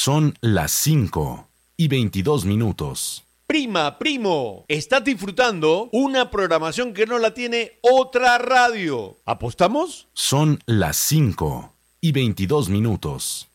Son las 5:22. Prima, primo, estás disfrutando una programación que no la tiene otra radio. ¿Apostamos? Son las 5:22.